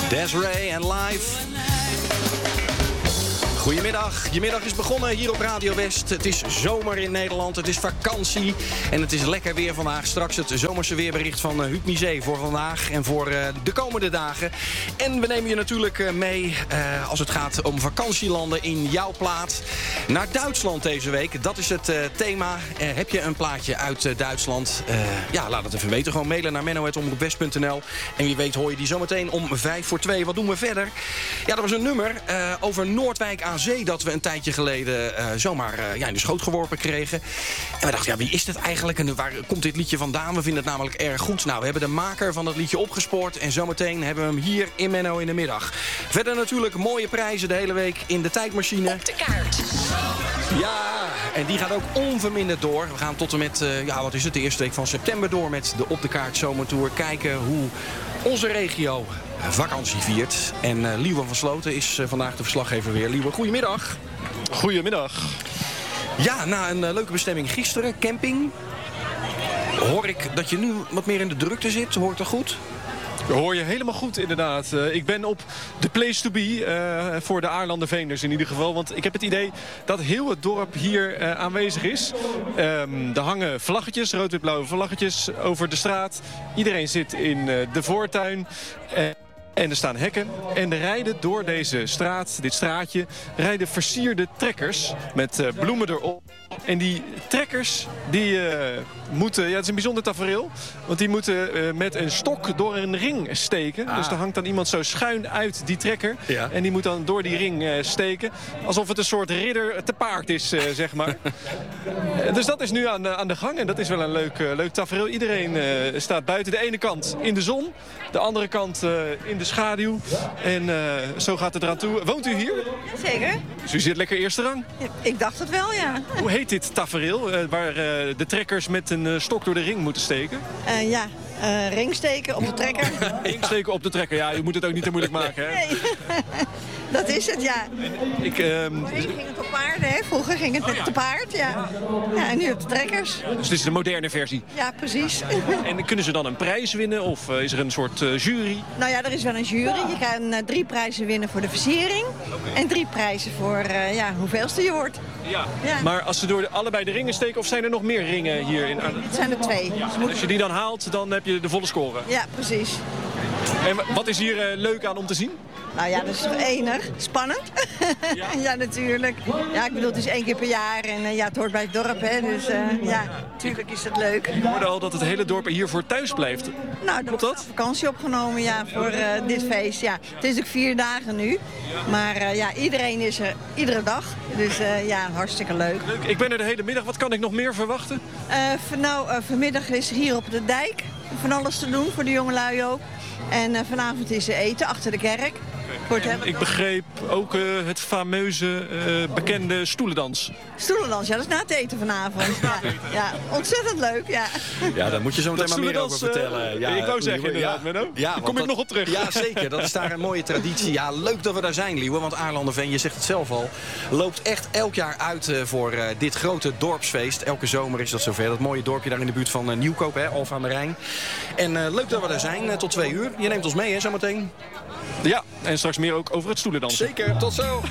Desiree en live. Goedemiddag. Je middag is begonnen hier op Radio West. Het is zomer in Nederland, het is vakantie en het is lekker weer vandaag. Straks het zomerse weerbericht van Huub Misé voor vandaag en voor de komende dagen. En we nemen je natuurlijk mee als het gaat om vakantielanden in jouw plaat. Naar Duitsland deze week, dat is het thema. Heb je een plaatje uit Duitsland? Ja, laat het even weten. Gewoon mailen naar menno@omroepwest.nl. En wie weet hoor je die zometeen om 1:55. Wat doen we verder? Ja, er was een nummer over Noordwijk aan Zee dat we een tijdje geleden zomaar in de schoot geworpen kregen. En we dachten, ja, wie is dit eigenlijk en waar komt dit liedje vandaan? We vinden het namelijk erg goed. Nou, we hebben de maker van het liedje opgespoord en zometeen hebben we hem hier in Menno in de middag. Verder natuurlijk mooie prijzen de hele week in de tijdmachine. Op de kaart. Ja, en die gaat ook onverminderd door. We gaan tot en met, de eerste week van september door met de Op de Kaart Zomertour. Kijken hoe onze regio vakantie viert. En Liewe van Sloten is vandaag de verslaggever weer. Liewe, goedemiddag. Goedemiddag. Ja, na een leuke bestemming gisteren, camping. Hoor ik dat je nu wat meer in de drukte zit. Hoort dat goed? Hoor je helemaal goed, inderdaad. Ik ben op de place to be voor de Aarlanderveeners in ieder geval. Want ik heb het idee dat heel het dorp hier aanwezig is. Er hangen vlaggetjes, rood-wit-blauwe vlaggetjes over de straat. Iedereen zit in de voortuin. En er staan hekken. En er rijden door deze straat, dit straatje, rijden versierde trekkers met bloemen erop. En die trekkers, die moeten, ja, het is een bijzonder tafereel. Want die moeten met een stok door een ring steken. Dus er hangt dan iemand zo schuin uit die trekker. Ja. En die moet dan door die ring steken. Alsof het een soort ridder te paard is, zeg maar. Dus dat is nu aan de gang. En dat is wel een leuk tafereel. Iedereen staat buiten. De ene kant in de zon. De andere kant in de schaduw. En zo gaat het eraan toe. Woont u hier? Zeker. Dus u zit lekker eerste rang? Ik dacht het wel, ja. Hoe heet dit tafereel waar de trekkers met een stok door de ring moeten steken? Ring steken op de trekker. Ring steken op de trekker, ja, u moet het ook niet te moeilijk maken, hè? Nee, dat is het, ja. Voorheen ging het op paarden, hè? Vroeger ging het met te paard, ja. Ja, en nu op de trekkers. Dus het is de moderne versie? Ja, precies. En kunnen ze dan een prijs winnen of is er een soort jury? Nou ja, er is wel een jury. Je kan 3 prijzen winnen voor de versiering. En 3 prijzen voor hoeveelste je wordt. Ja. Maar als ze door allebei de ringen steken, of zijn er nog meer ringen hier in Arnhem? Het zijn er 2. Ja. Als je die dan haalt, dan heb je de volle score. Ja, precies. En wat is hier leuk aan om te zien? Nou ja, dat is toch enig. Spannend. Ja, ja, natuurlijk. Ja, ik bedoel, het is 1 keer per jaar en het hoort bij het dorp, hè. Dus natuurlijk is het leuk. Ik hoorde al dat het hele dorp hiervoor thuis blijft. Nou, er wordt vakantie opgenomen, ja, voor dit feest. Ja, het is ook 4 dagen nu. Maar iedereen is er iedere dag. Dus hartstikke leuk. Leuk. Ik ben er de hele middag. Wat kan ik nog meer verwachten? Vanmiddag is hier op de dijk van alles te doen voor de jongelui ook. En vanavond is er eten achter de kerk. Ik begreep ook het fameuze, bekende stoelendans. Stoelendans, ja, dat is na het eten vanavond. Ja, ontzettend leuk, ja. Ja, daar moet je zo meteen maar meer over vertellen. Ja, ik wou zeggen, inderdaad, Menno. Ja, kom ik nog op terug. Ja, zeker. Dat is daar een mooie traditie. Ja, leuk dat we daar zijn, Liewe. Want Aarlanderveen, je zegt het zelf al, loopt echt elk jaar uit voor dit grote dorpsfeest. Elke zomer is dat zover. Dat mooie dorpje daar in de buurt van Nieuwkoop, hè, Alphen aan de Rijn. En leuk dat we daar zijn tot 2 uur. Je neemt ons mee, hè, zometeen. Ja, en straks meer ook over het stoelendansen. Zeker, tot zo.